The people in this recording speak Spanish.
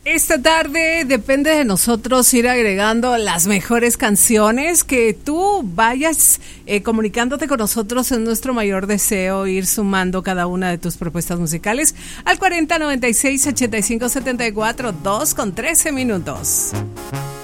Esta tarde depende de nosotros ir agregando las mejores canciones, que tú vayas comunicándote con nosotros. Es nuestro mayor deseo ir sumando cada una de tus propuestas musicales al 4096-8574, 2 con 13 minutos.